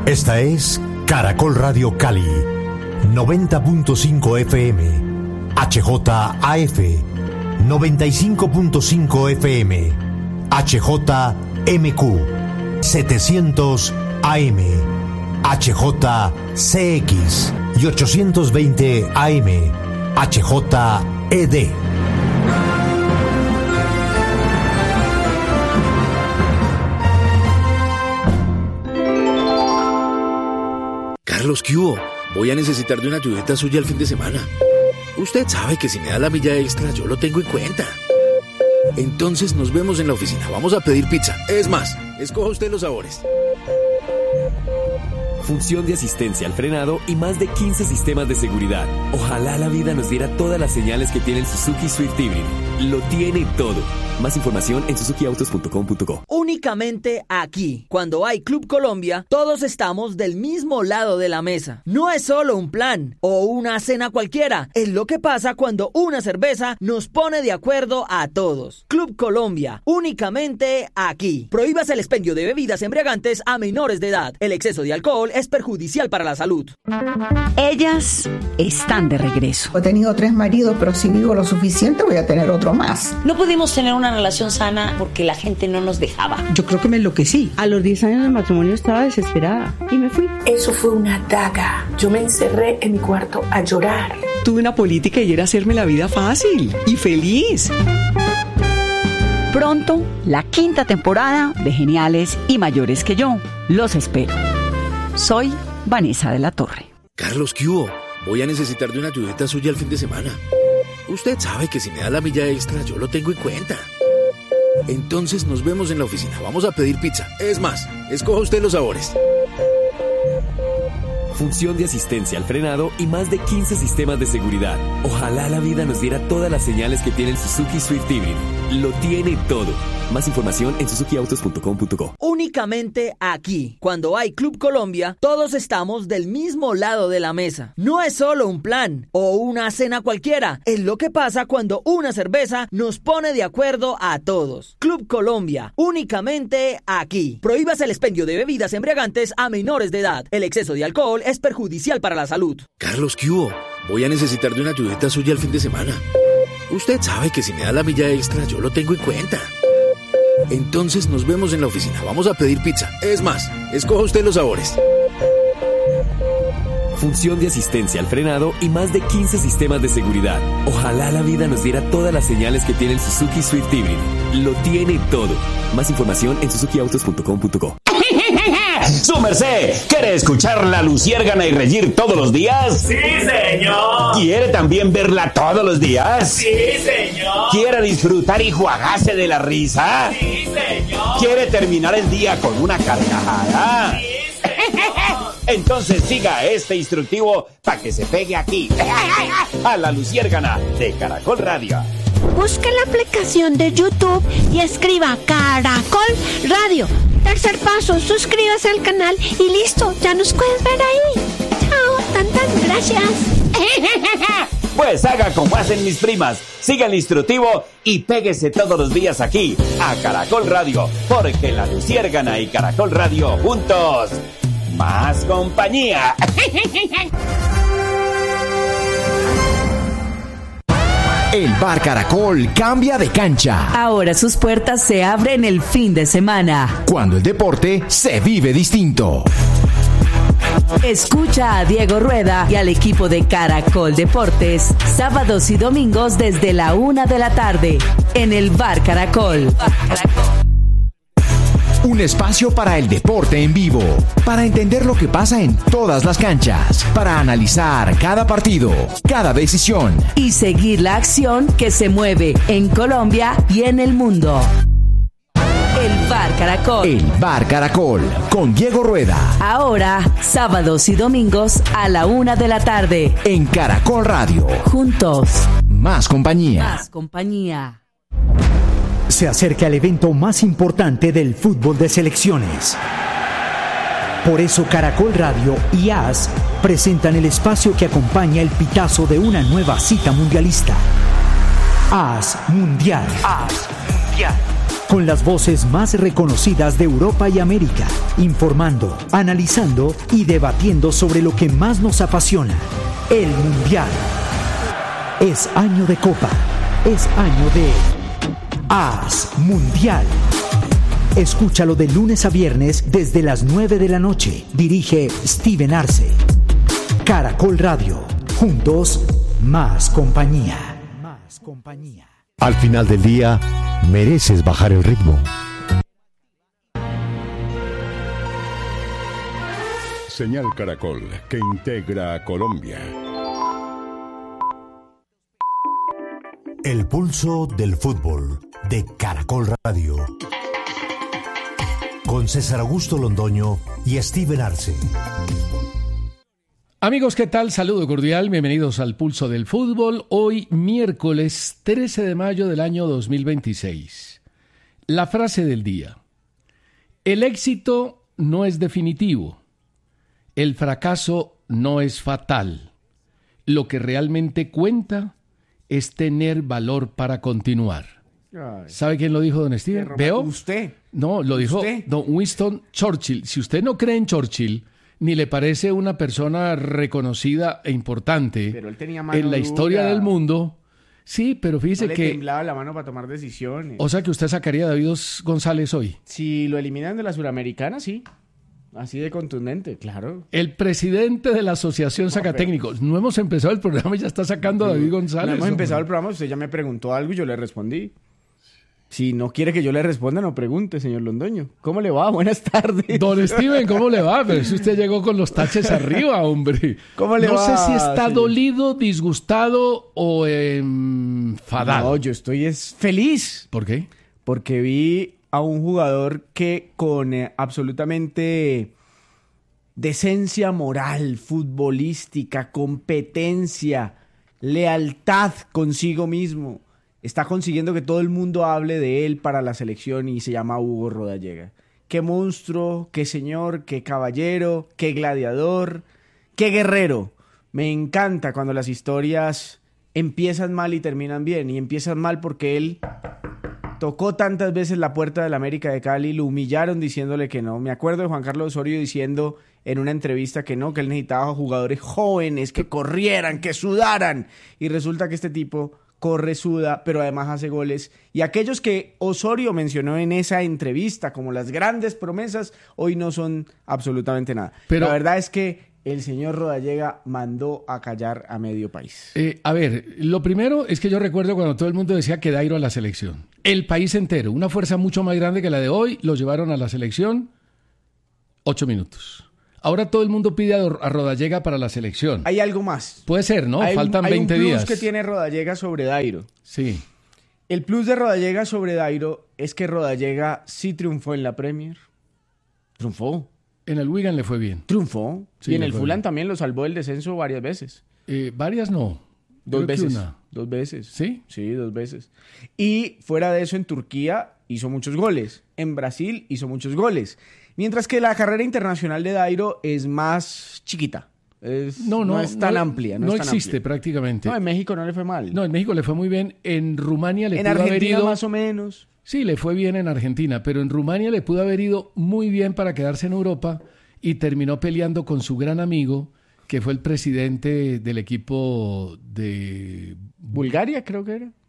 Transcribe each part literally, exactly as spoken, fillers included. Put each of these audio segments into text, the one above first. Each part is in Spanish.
Esta es Caracol Radio Cali, noventa punto cinco F M, H J A F, noventa y cinco punto cinco F M, H J M Q, setecientos A M, H J C X y ochocientos veinte A M, H J E D. Carlos, ¿qué hubo? Voy a necesitar de una ayudita suya el fin de semana. Usted sabe que si me da la milla extra, yo lo tengo en cuenta. Entonces nos vemos en la oficina. Vamos a pedir pizza. Es más, escoja usted los sabores. Función de asistencia al frenado y más de quince sistemas de seguridad. Ojalá la vida nos diera todas las señales que tiene el Suzuki Swift Hybrid. Lo tiene todo. Más información en suzuki autos punto com punto co. Únicamente aquí, cuando hay Club Colombia, todos estamos del mismo lado de la mesa. No es solo un plan o una cena cualquiera, es lo que pasa cuando una cerveza nos pone de acuerdo a todos. Club Colombia, únicamente aquí. Prohíbas el expendio de bebidas embriagantes a menores de edad. El exceso de alcohol es perjudicial para la salud. Ellas están de regreso. He tenido tres maridos, pero si vivo lo suficiente voy a tener otro más. No pudimos tener una relación sana porque la gente no nos dejaba. Yo creo que me enloquecí. A los diez años del matrimonio estaba desesperada y me fui. Eso fue una daga. Yo me encerré en mi cuarto a llorar. Tuve una política y era hacerme la vida fácil y feliz. Pronto, la quinta temporada de Geniales y Mayores que Yo. Los espero. Soy Vanessa de la Torre. Carlos, ¿qué hubo? Voy a necesitar de una ayudita suya el fin de semana. Usted sabe que si me da la milla extra, yo lo tengo en cuenta. Entonces nos vemos en la oficina. Vamos a pedir pizza. Es más, escoja usted los sabores. Función de asistencia al frenado y más de quince sistemas de seguridad. Ojalá la vida nos diera todas las señales que tiene el Suzuki Swift Hybrid. Lo tiene todo. Más información en suzuki autos punto com punto co. Únicamente aquí, cuando hay Club Colombia, todos estamos del mismo lado de la mesa. No es solo un plan o una cena cualquiera, es lo que pasa cuando una cerveza nos pone de acuerdo a todos. Club Colombia, únicamente aquí. Prohíbas el expendio de bebidas embriagantes a menores de edad. El exceso de alcohol es perjudicial para la salud. Carlos, ¿qué hubo? Voy a necesitar de una ayudita suya el fin de semana. Usted sabe que si me da la milla extra, yo lo tengo en cuenta. Entonces nos vemos en la oficina. Vamos a pedir pizza. Es más, escoja usted los sabores. Función de asistencia al frenado y más de quince sistemas de seguridad. Ojalá la vida nos diera todas las señales que tiene el Suzuki Swift Hybrid. Lo tiene todo. Más información en suzuki autos punto com punto co. ¡Su merced! ¿Quiere escuchar la luciérgana y reír todos los días? ¡Sí, señor! ¿Quiere también verla todos los días? ¡Sí, señor! ¿Quiere disfrutar y juagarse de la risa? ¡Sí, señor! ¿Quiere terminar el día con una carcajada? ¡Sí, señor! Entonces siga este instructivo para que se pegue aquí, a la luciérgana de Caracol Radio. Busque la aplicación de YouTube y escriba Caracol Radio. Tercer paso, suscríbase al canal y listo, ya nos puedes ver ahí. Chao, tantas gracias. Pues haga como hacen mis primas, siga el instructivo y péguese todos los días aquí, a Caracol Radio, porque la luciérgana y Caracol Radio juntos, más compañía. El Bar Caracol cambia de cancha. Ahora sus puertas se abren el fin de semana. Cuando el deporte se vive distinto. Escucha a Diego Rueda y al equipo de Caracol Deportes, sábados y domingos desde la una de la tarde, en el Bar Caracol. Bar Caracol. Un espacio para el deporte en vivo, para entender lo que pasa en todas las canchas, para analizar cada partido, cada decisión y seguir la acción que se mueve en Colombia y en el mundo. El Bar Caracol. El Bar Caracol, con Diego Rueda. Ahora, sábados y domingos a la una de la tarde. En Caracol Radio. Juntos. Más compañía. Más compañía. Se acerca el evento más importante del fútbol de selecciones. Por eso Caracol Radio y A S presentan el espacio que acompaña el pitazo de una nueva cita mundialista. A S Mundial. A S Mundial. con las voces más reconocidas de Europa y América, informando, analizando y debatiendo sobre lo que más nos apasiona, el Mundial. Es año de Copa, es año de AS Mundial. Escúchalo de lunes a viernes desde las nueve de la noche. Dirige Steven Arce. Caracol Radio. Juntos, más compañía. Más compañía. Al final del día, mereces bajar el ritmo. Señal Caracol, que integra a Colombia. El pulso del fútbol de Caracol Radio. Con César Augusto Londoño y Steven Arce. Amigos, ¿qué tal? Saludo cordial, bienvenidos al Pulso del Fútbol. Hoy, miércoles trece de mayo del año dos mil veintiséis. La frase del día. El éxito no es definitivo. El fracaso no es fatal. Lo que realmente cuenta es tener valor para continuar. Ay. ¿Sabe quién lo dijo, don Steven? ¿Veo? ¿Usted? No, lo dijo ¿Usted? don Winston Churchill. Si usted no cree en Churchill, ni le parece una persona reconocida e importante pero él tenía mano en la historia dura. del mundo, sí, pero fíjese no le que... temblaba la mano para tomar decisiones. O sea que usted sacaría a David González hoy. Si lo eliminan de la Suramericana, sí. Así de contundente, claro. El presidente de la Asociación Sacatécnicos. No hemos empezado el programa y ya está sacando a David González. No hemos hombre. empezado el programa, usted ya me preguntó algo y yo le respondí. Si no quiere que yo le responda, no pregunte, señor Londoño. ¿Cómo le va? Buenas tardes. Don Steven, ¿cómo le va? Pero si usted llegó con los taches arriba, hombre. ¿Cómo le no va? No sé si está señor? dolido, disgustado o enfadado. No, yo estoy es feliz. ¿Por qué? Porque vi a un jugador que con eh, absolutamente decencia moral, futbolística, competencia, lealtad consigo mismo, está consiguiendo que todo el mundo hable de él para la selección y se llama Hugo Rodallega. Qué monstruo, qué señor, qué caballero, qué gladiador, qué guerrero. Me encanta cuando las historias empiezan mal y terminan bien. Y empiezan mal porque él tocó tantas veces la puerta del América de Cali, lo humillaron diciéndole que no. Me acuerdo de Juan Carlos Osorio diciendo en una entrevista que no, que él necesitaba jugadores jóvenes, que corrieran, que sudaran. Y resulta que este tipo corre, suda, pero además hace goles. Y aquellos que Osorio mencionó en esa entrevista como las grandes promesas, hoy no son absolutamente nada. Pero la verdad es que el señor Rodallega mandó a callar a medio país. Eh, a ver, lo primero es que yo recuerdo cuando todo el mundo decía que Dairo a la selección. El país entero, una fuerza mucho más grande que la de hoy, lo llevaron a la selección ocho minutos. Ahora todo el mundo pide a, a Rodallega para la selección. Hay algo más. Puede ser, ¿no? Hay, Faltan hay veinte un plus días. que tiene Rodallega sobre Dairo. Sí. El plus de Rodallega sobre Dairo es que Rodallega sí triunfó en la Premier. Triunfó. En el Wigan le fue bien. Triunfó. Sí, y en le el fue Fulham bien. también lo salvó del descenso varias veces. Eh, varias no. Dos Creo que veces. una. Dos veces. ¿Sí? Sí, dos veces. Y fuera de eso, en Turquía hizo muchos goles. En Brasil hizo muchos goles. Mientras que la carrera internacional de Dairo es más chiquita. Es, No, no, no es tan no, amplia. No, no es tan existe amplia. prácticamente. No, en México no le fue mal. No, en México le fue muy bien. En Rumania le en pudo haber Argentina ido... más o menos. Sí, le fue bien en Argentina, pero en Rumania le pudo haber ido muy bien para quedarse en Europa y terminó peleando con su gran amigo, que fue el presidente del equipo de... Bulgaria, creo que era.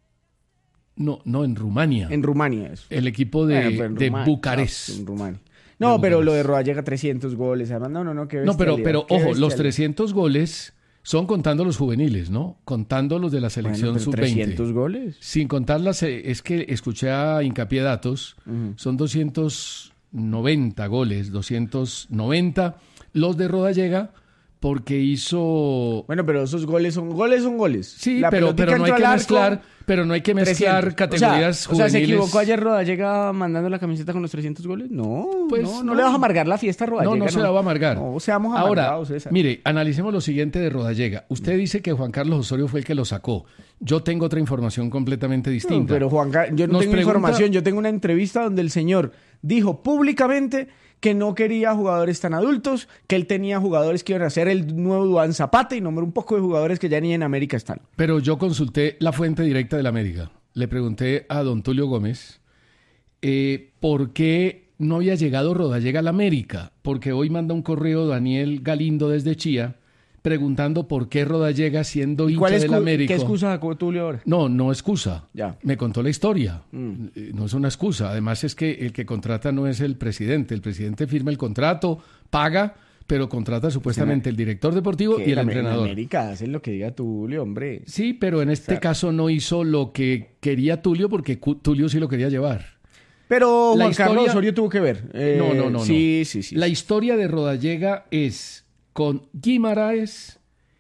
No, no, en Rumania. En Rumania eso. El equipo de, Bueno, pero en de Rumania, Bucarest. no, en Rumania. No, De pero Bucarest. lo de Rodallega trescientos goles. Además, no, no, no, qué No, pero, bestialidad, pero qué ojo, los bestialidad. trescientos goles son contando los juveniles, ¿no? Contando los de la selección Bueno, pero sub veinte. trescientos goles. Sin contar las... eh, Es que escuché a Hincapié Datos, Ujú. son doscientos noventa goles, doscientos noventa los de Rodallega, porque hizo... Bueno, pero esos goles son goles, son goles. Sí, La pero, pelotica pero no hay entró que al arco, mezclar, pero no hay que mezclar trescientos. categorías o sea, o sea, ¿se juveniles. equivocó ayer Rodallega mandando la camiseta con los trescientos goles? No, Pues no, no, no. le vas a amargar la fiesta a Rodallega. No, no se la va a amargar. No, seamos Ahora, amargados, César. mire, analicemos lo siguiente de Rodallega. Usted dice que Juan Carlos Osorio fue el que lo sacó. Yo tengo otra información completamente distinta. No, pero Juan Carlos, yo no Nos tengo pregunta- información, yo tengo una entrevista donde el señor dijo públicamente que no quería jugadores tan adultos, que él tenía jugadores que iban a ser el nuevo Duván Zapata y nombró un poco de jugadores que ya ni en América están. Pero yo consulté la fuente directa de la América. Le pregunté a don Tulio Gómez eh, por qué no había llegado Rodallega a la América, porque hoy manda un correo Daniel Galindo desde Chía preguntando por qué Rodallega, siendo hincha ¿Cuál es del América... ¿Qué excusa sacó Tulio ahora? No, no excusa. Ya. Me contó la historia. Mm. No es una excusa. Además es que el que contrata no es el presidente. El presidente firma el contrato, paga, pero contrata supuestamente el director deportivo y el la, entrenador. En América hacen lo que diga Tulio, hombre. Sí, pero en este o sea, caso no hizo lo que quería Tulio porque Tulio sí lo quería llevar. Pero La Juan historia... Carlos Osorio tuvo que ver. Eh, no, no, no. Sí, no. sí, sí. La sí. historia de Rodallega es con Guimaraes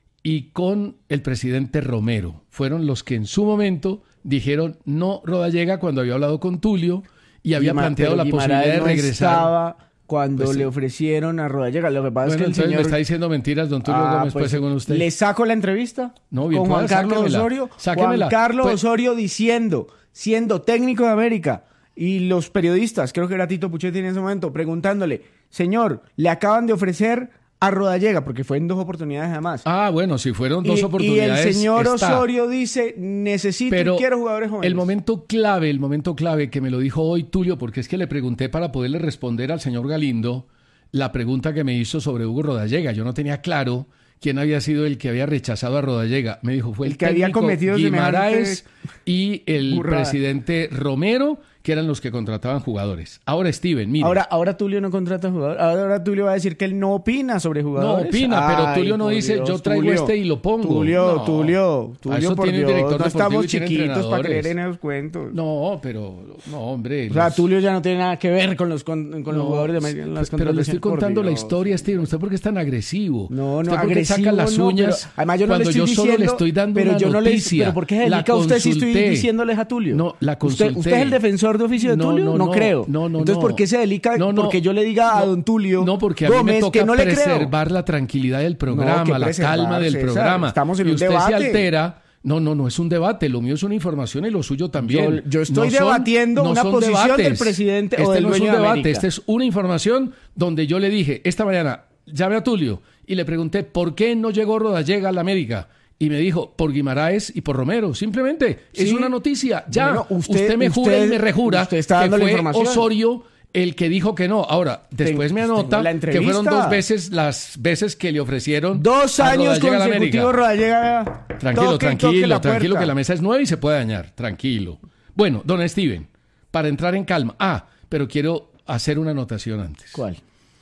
y con el presidente Romero. Fueron los que en su momento dijeron no Rodallega cuando había hablado con Tulio y había Guimar- planteado la Guimaraes posibilidad de no regresar. Estaba cuando Pues sí. le ofrecieron a Rodallega. Lo que pasa Bueno, es que el entonces señor... me está diciendo mentiras, don Tulio Ah, Gómez, pues, pues, según usted. ¿Le saco la entrevista? No, bien con Juan pueda, Carlos sáquemela, Osorio. sáquemela. Juan Carlos Pues- Osorio diciendo, siendo técnico de América, y los periodistas, creo que era Tito Puchetti en ese momento, preguntándole, señor, le acaban de ofrecer a Rodallega, porque fue en dos oportunidades además. Ah, bueno, si fueron dos y, oportunidades. Y el señor está. Osorio dice, necesito Pero y quiero jugadores jóvenes. el momento clave, el momento clave que me lo dijo hoy Tulio, porque es que le pregunté para poderle responder al señor Galindo la pregunta que me hizo sobre Hugo Rodallega. Yo no tenía claro quién había sido el que había rechazado a Rodallega. Me dijo, fue el, El que había técnico cometido Guimaraes semejante y el burrada. presidente Romero, que eran los que contrataban jugadores. Ahora, Steven, mira. Ahora, ahora Tulio no contrata jugadores. Ahora, ahora Tulio va a decir que él no opina sobre No jugadores. opina, pero Ay, Tulio no por dice, Dios, yo traigo Tulio, este y lo pongo. Tulio, No. Tulio, A Tulio, eso por tiene un Dios, director no deportivo estamos y tiene chiquitos para entrenadores. creer en esos cuentos. No, pero, no, hombre. O sea, los- Tulio ya no tiene nada que ver con los, con, con los No, jugadores de América. en las pero le estoy contrataciones, por contando la Dios. historia, Steven. ¿Usted por qué es tan agresivo? No, no, ¿Usted por qué agresivo saca las no, uñas pero además yo no le cuando estoy yo solo le diciendo, estoy dando pero una yo no le, noticia? pero ¿por qué se La dedica usted si estoy consulté. diciéndoles a Tulio? No, la ¿Usted, consulté. ¿Usted es el defensor de oficio de No, Tulio? no, No, no, creo. no, no, Entonces, no. ¿por qué se dedica? No, no. Porque yo le diga a No, don Tulio No, porque a mí Gómez me toca que no le creo. preservar la tranquilidad del programa, que la calma del preservar, César. programa. Estamos en y un usted debate. se altera. No, no, no es un debate. Lo mío es una información y lo suyo también. Yo- yo estoy No son- debatiendo no una son posición debates. del presidente o Este del no es dueño un de debate. América. Esta es una información donde yo le dije esta mañana, llamé a Tulio y le pregunté por qué no llegó Rodallega a la América. Y me dijo, por Guimaraes y por Romero. Simplemente, es Sí. una noticia. Ya, Bueno, usted, usted- me jura usted- y me rejura usted está que dando la fue información. Osorio el que dijo que no. Ahora, después me Tengo anota la que entrevista. fueron dos veces las veces que le ofrecieron Dos a años Rodallega a la América. consecutivos Rodallega. Tranquilo, toque, tranquilo, toque la tranquilo, puerta. que la mesa es nueva y se puede dañar. Tranquilo. Bueno, don Steven, para entrar en calma. Ah, pero quiero hacer una anotación antes. ¿Cuál?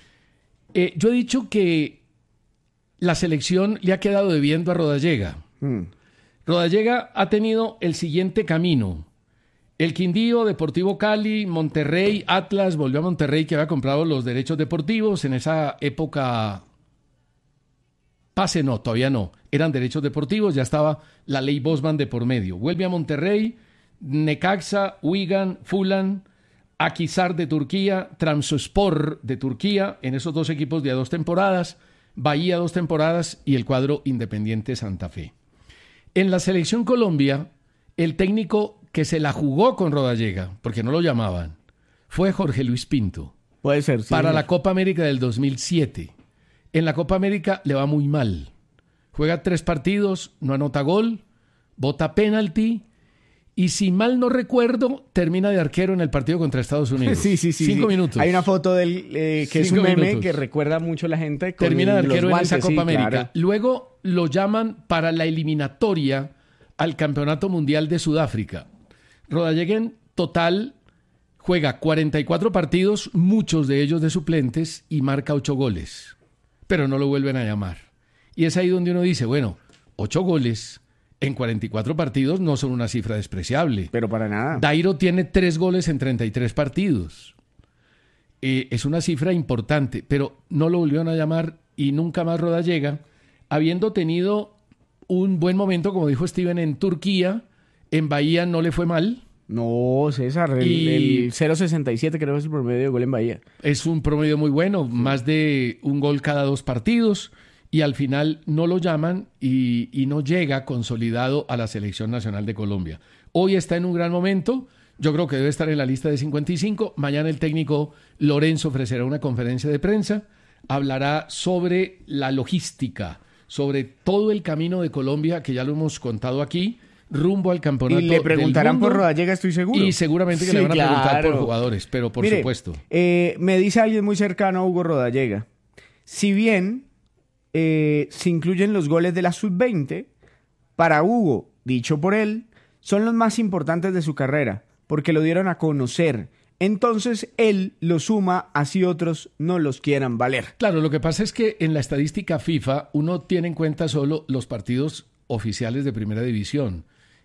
Eh, yo he dicho que la selección le ha quedado debiendo a Rodallega. Hmm. Rodallega ha tenido el siguiente camino. El Quindío, Deportivo Cali, Monterrey, Atlas, volvió a Monterrey que había comprado los derechos deportivos. En esa época, pase no, todavía no. Eran derechos deportivos, ya estaba la ley Bosman de por medio. Vuelve a Monterrey, Necaxa, Wigan, Fulham, Akhisar de Turquía, Trabzonspor de Turquía, en esos dos equipos de a dos temporadas, Bahía dos temporadas y el cuadro Independiente Santa Fe. En la selección Colombia, el técnico que se la jugó con Rodallega, porque no lo llamaban, fue Jorge Luis Pinto. Puede ser, sí. Para la Copa América del dos mil siete. En la Copa América le va muy mal. Juega tres partidos, no anota gol, bota penalti y si mal no recuerdo, termina de arquero en el partido contra Estados Unidos. Sí, sí, sí. Cinco sí. minutos. Hay una foto del eh, que es Cinco un meme minutos. que recuerda mucho a la gente. Con Termina de los arquero guantes, en esa Copa sí, América. claro. Luego lo llaman para la eliminatoria al Campeonato Mundial de Sudáfrica. Rodallega en total juega cuarenta y cuatro partidos, muchos de ellos de suplentes, y marca ocho goles. Pero no lo vuelven a llamar. Y es ahí donde uno dice, bueno, ocho goles en cuarenta y cuatro partidos no son una cifra despreciable. Pero para nada. Dairo tiene tres goles en treinta y tres partidos. Eh, es una cifra importante, pero no lo volvieron a llamar y nunca más Rodallega, habiendo tenido un buen momento, como dijo Steven, en Turquía. En Bahía no le fue mal. No, César, el, Y- el cero punto sesenta y siete creo que es el promedio de gol en Bahía. Es un promedio muy bueno, más de un gol cada dos partidos, y al final no lo llaman y, y no llega consolidado a la Selección Nacional de Colombia. Hoy está en un gran momento, yo creo que debe estar en la lista de cincuenta y cinco. Mañana el técnico Lorenzo ofrecerá una conferencia de prensa, hablará sobre la logística, sobre todo el camino de Colombia, que ya lo hemos contado aquí, rumbo al campeonato. Y le preguntarán del mundo, por Rodallega, estoy seguro. Y seguramente que sí, le van a claro. preguntar por jugadores, pero por Mire, supuesto. Eh, me dice alguien muy cercano a Hugo Rodallega. Si bien eh, se incluyen los goles de la sub veinte, para Hugo, dicho por él, son los más importantes de su carrera, porque lo dieron a conocer. Entonces él lo suma, así otros no los quieran valer. Claro, lo que pasa es que en la estadística FIFA uno tiene en cuenta solo los partidos oficiales de primera división.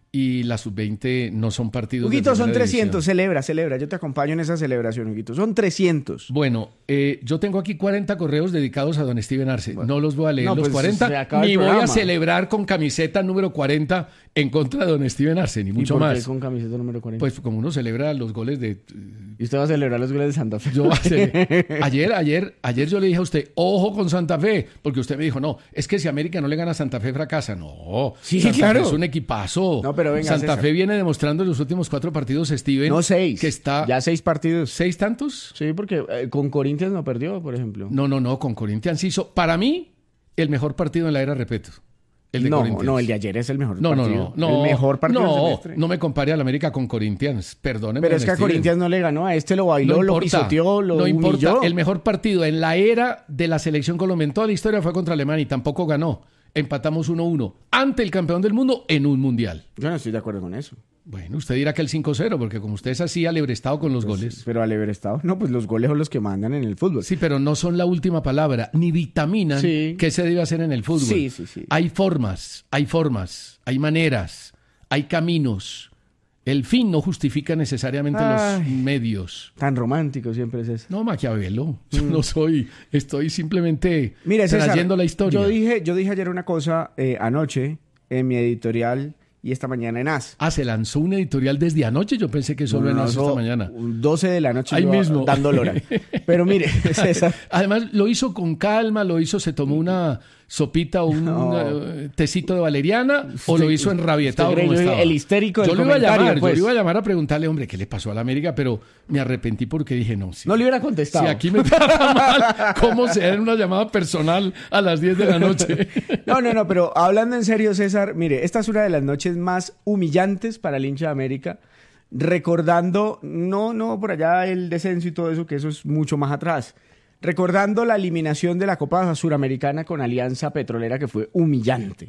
Y la sub veinte no son partidos Huguito, de son primera trescientos, división. celebra, celebra. Yo te acompaño en esa celebración, Huguito. Son trescientos. Bueno, eh, yo tengo aquí cuarenta correos dedicados a don Steven Arce. Bueno, no los voy a leer no, los pues, cuarenta, ni voy a celebrar con camiseta número cuarenta en contra de don Steven Arce, ni mucho ¿Y por más. qué con camiseta número cuarenta? Pues como uno celebra los goles de... ¿Y usted va a celebrar los goles de Santa Fe? Yo voy a celebrar. Ayer, ayer, ayer yo le dije a usted, ojo con Santa Fe, porque usted me dijo, no, es que si América no le gana a Santa Fe, fracasa. No, sí, Santa claro. Fe es un equipazo. No, pero venga, Santa César. Fe viene demostrando en los últimos cuatro partidos, Steven. No, seis. Que está... Ya seis partidos. ¿Seis tantos? Sí, porque eh, con Corinthians no perdió, por ejemplo. No, no, no, con Corinthians hizo, para mí, el mejor partido en la era, repito. El de no, Corinthians. no, el de ayer es el mejor no, partido. No, no, no. El mejor partido no, del semestre. No me compare al América con Corinthians, perdóneme. Pero es que a Steven. Corinthians no le ganó, a este lo bailó, no lo importa, pisoteó, lo No importa, humilló. el mejor partido en la era de la selección colombiana en toda la historia fue contra Alemania y tampoco ganó. Empatamos uno uno ante el campeón del mundo en un mundial. Yo no estoy de acuerdo con eso. Bueno, usted dirá que el cinco cero, porque como usted es así alebrestado con los Pues, goles. Pero alebrestado, no, pues los goles son los que mandan en el fútbol. Sí, pero no son la última palabra, ni dictaminan Sí. qué se debe hacer en el fútbol. Sí, sí, sí. Hay formas, hay formas, hay maneras, hay caminos. El fin no justifica necesariamente Ay, los medios. Tan romántico siempre es eso. No, Maquiavelo, yo Mm. no soy, estoy simplemente Mire, César, trayendo la historia. Yo dije, yo dije ayer una cosa eh, anoche en mi editorial y esta mañana en A S. Ah, se lanzó un editorial desde anoche, yo pensé que solo No, en no, A S esta eso, mañana. doce de la noche Ahí yo mismo. dando lora. Pero mire, César. Además, lo hizo con calma, lo hizo, se tomó una sopita o un No. uh, tecito de valeriana, o lo hizo enrabietado usted cree, como yo estaba. el histérico del yo lo iba a comentario, llamar, pues. yo lo iba a llamar a preguntarle, hombre, ¿qué le pasó a la América? Pero me arrepentí porque dije, no, sí. No le hubiera contestado. Si aquí me trata mal, ¿cómo se da en una llamada personal a las diez de la noche? No, no, no, pero hablando en serio, César, mire, esta es una de las noches más humillantes para el hincha de América, recordando, no, no, por allá el descenso y todo eso, que eso es mucho más atrás, recordando la eliminación de la Copa Suramericana con Alianza Petrolera, que fue humillante,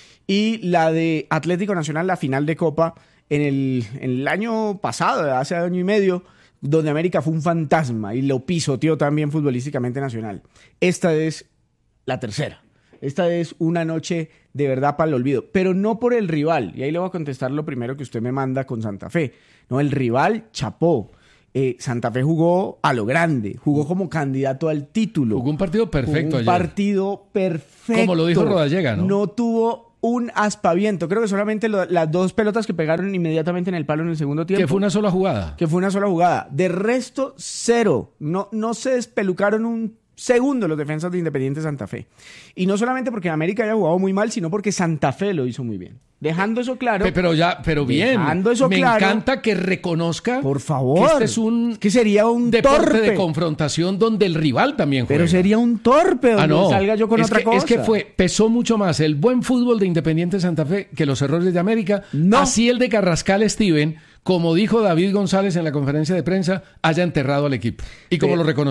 y la de Atlético Nacional, la final de Copa, en el, en el año pasado, hace año y medio, donde América fue un fantasma y lo pisoteó también futbolísticamente Nacional. Esta es la tercera. Esta es una noche de verdad para el olvido, pero no por el rival. Y ahí le voy a contestar lo primero que usted me manda con Santa Fe. No, el rival chapó. Eh, Santa Fe jugó a lo grande, jugó como candidato al título. Jugó un partido perfecto Jugó un ayer. partido perfecto. Como lo dijo Rodallega, ¿no? No tuvo un aspaviento. Creo que solamente lo- las dos pelotas que pegaron inmediatamente en el palo en el segundo tiempo. Que fue una sola jugada. Que fue una sola jugada. De resto, cero. No, no se despelucaron un segundo los defensas de Independiente Santa Fe. Y no solamente porque América haya jugado muy mal, sino porque Santa Fe lo hizo muy bien. Dejando eso claro. Pe- Pero ya, pero bien. Dejando eso Me claro. encanta que reconozca Por favor. que este es un que sería un deporte torpe. de confrontación donde el rival también juega. Pero sería un torpe donde Ah, no. salga yo con es otra que, cosa. Es que fue, pesó mucho más el buen fútbol de Independiente Santa Fe que los errores de América. No. Así el de Carrascal Steven, como dijo David González en la conferencia de prensa, haya enterrado al equipo. Y como Pe- lo reconoció.